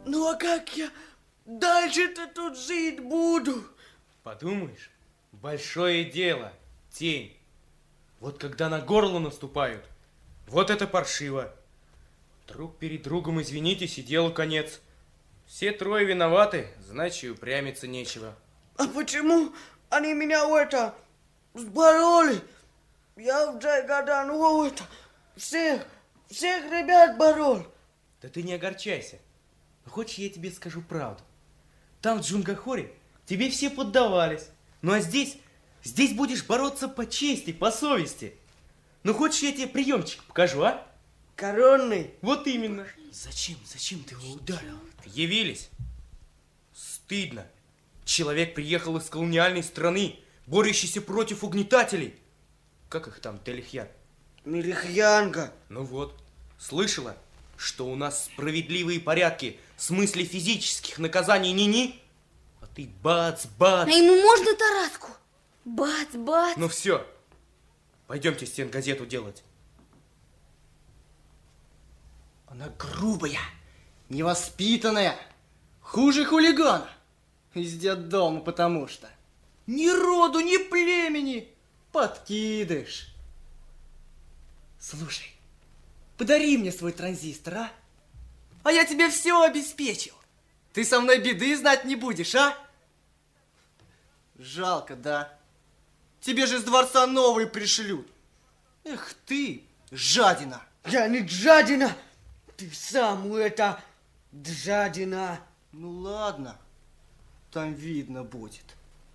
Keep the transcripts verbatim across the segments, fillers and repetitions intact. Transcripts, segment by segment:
Ну а как я дальше-то тут жить буду? Подумаешь, большое дело, тень. Вот когда на горло наступают, вот это паршиво. Друг перед другом извинитесь, и делу конец. Все трое виноваты, значит, и упрямиться нечего. А почему они меня в это сбороли? Я в те года, ну это, всех, всех ребят борол. Да ты не огорчайся. Хочешь, я тебе скажу правду? Там, в Джунгахоре, тебе все поддавались. Ну а здесь, здесь будешь бороться по чести, по совести. Ну хочешь, я тебе приемчик покажу, а? Коронный? Вот именно. Зачем, зачем ты его ударил? Явились. Стыдно. Человек приехал из колониальной страны, борющийся против угнетателей. Как их там, Телихьян? Мелихьянга. Ну вот, слышала, что у нас справедливые порядки в смысле физических наказаний ни-ни? А ты бац-бац. А ему можно Тараску? Бац-бац. Ну все, пойдемте стенгазету делать. Она грубая, невоспитанная, хуже хулигана. Из детдома, потому что ни роду, ни племени, подкидыш. Слушай, подари мне свой транзистор, а? А я тебе все обеспечил. Ты со мной беды знать не будешь, а? Жалко, да? Тебе же из дворца новые пришлют. Эх ты, жадина. Я не жадина. Ты сам это жадина. Ну ладно, там видно будет.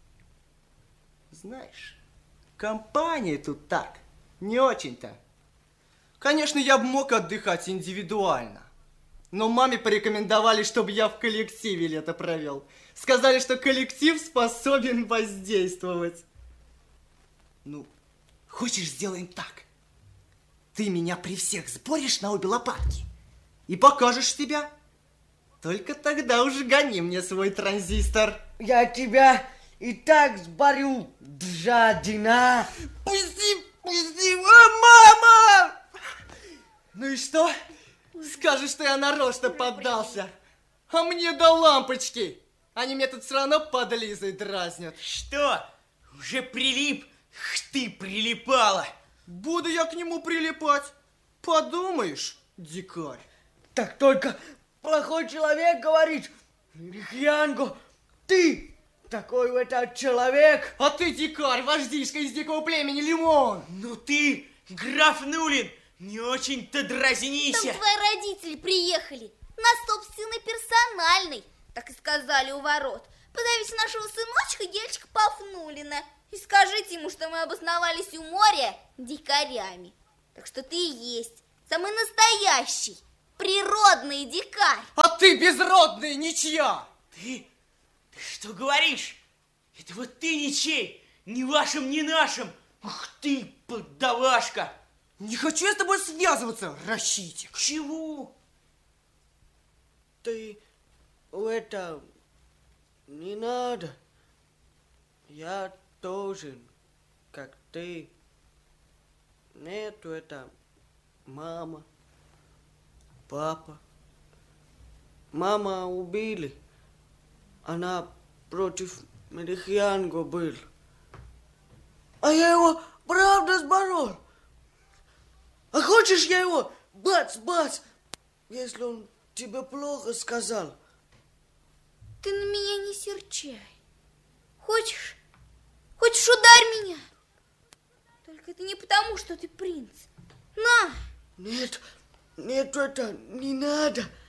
Знаешь, компания тут так, не очень-то. Конечно, я бы мог отдыхать индивидуально, но маме порекомендовали, чтобы я в коллективе лето провел. Сказали, что коллектив способен воздействовать. Ну, хочешь, сделаем так? Ты меня при всех сборишь на обе лопатки и покажешь себя. Только тогда уже гони мне свой транзистор. Я тебя и так сборю, жадина. Пусти, пусти, а, мама! Ну и что? Скажешь, что я нарочно поддался. А мне до лампочки. Они меня тут все равно подлизой дразнят. Что? Уже прилип? Х ты прилипала. Буду я к нему прилипать. Подумаешь, дикарь. Так только плохой человек говорит. Мелихьянго, ты такой вот этот человек. А ты дикарь, вождишка из дикого племени Лимон. Ну ты, граф Нулин, не очень-то дразнися. Там твои родители приехали. На собственный персональный. Так и сказали у ворот. Позовите нашего сыночка Гельчика Пафнулина и скажите ему, что мы обосновались у моря дикарями. Так что ты и есть самый настоящий, природный дикарь. А ты безродная ничья. Ты, ты что говоришь? Это вот ты ничей, ни вашим, ни нашим. Ух ты, поддавашка. Не хочу я с тобой связываться, Ращитик. Чего? Ты это не надо. Я тоже, как ты. Нету это мама, папа. Мама убили. Она против Мелихьянго был. А я его правда сборол. А хочешь, я его бац-бац, если он тебе плохо сказал? Ты на меня не серчай. Хочешь? Хочешь, ударь меня? Только это не потому, что ты принц. На! Нет, нет, это не надо.